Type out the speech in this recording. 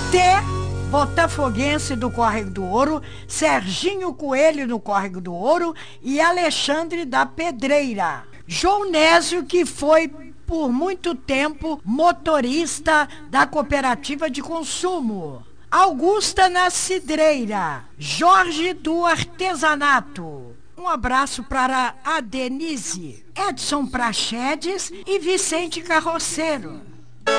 T, botafoguense do Córrego do Ouro, Serginho Coelho do Córrego do Ouro e Alexandre da Pedreira. João Nésio, que foi por muito tempo motorista da cooperativa de consumo. Augusta na Cidreira, Jorge do Artesanato. Um abraço para a Denise, Edson Prachedes e Vicente Carroceiro.